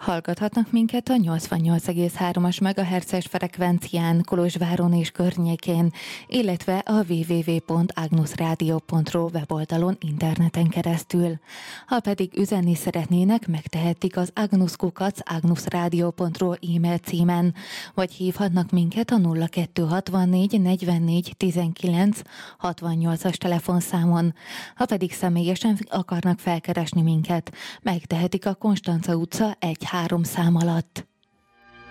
Hallgathatnak minket a 88,3-as MHz-es frekvencián Kolozsváron és környékén, illetve a www.agnusradio.ru weboldalon interneten keresztül. Ha pedig üzenni szeretnének, megtehetik az agnusradio.ru e-mail címen, vagy hívhatnak minket a 0264 44 19 68-as telefonszámon. Ha pedig személyesen akarnak felkeresni minket, megtehetik a Konstanca utca 1-3 szám alatt.